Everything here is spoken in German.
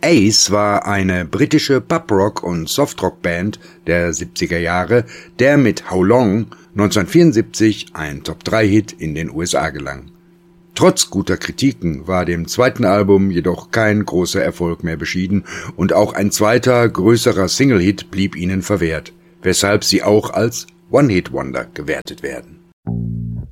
Ace war eine britische Pub-Rock- und Softrock-Band der 70er Jahre, der mit How Long 1974 ein Top-3-Hit in den USA gelang. Trotz guter Kritiken war dem zweiten Album jedoch kein großer Erfolg mehr beschieden und auch ein zweiter, größerer Single-Hit blieb ihnen verwehrt, weshalb sie auch als One-Hit-Wonder gewertet werden.